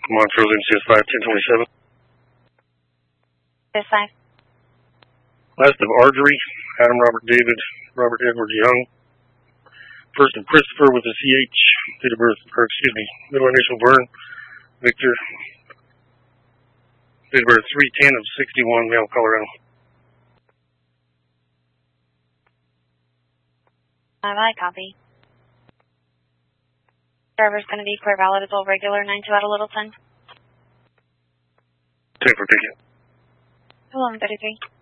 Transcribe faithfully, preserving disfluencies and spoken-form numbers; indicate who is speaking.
Speaker 1: Montrose M C S five ten twenty-seven.
Speaker 2: S five.
Speaker 1: Last of Argery, Adam Robert David, Robert Edward Young. First of Christopher with a C H, date of birth, or excuse me, middle initial Vern, Victor. Date of birth three ten of sixty-one, male, Colorado.
Speaker 2: Five I copy. Driver's going to be clear valid as all regular, nine two out of Littleton.
Speaker 1: ten for ticket.
Speaker 2: eleven thirty-three.